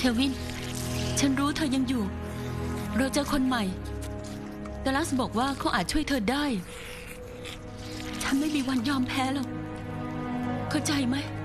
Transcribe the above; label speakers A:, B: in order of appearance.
A: เควินฉันรู้เธอยังอยู่เราเจอคนใหม่ดัลลัสบอกว่าเขาอาจช่วยเธอได้ฉันไม่มีวันยอมแพ้หรอกเข้าใจไหม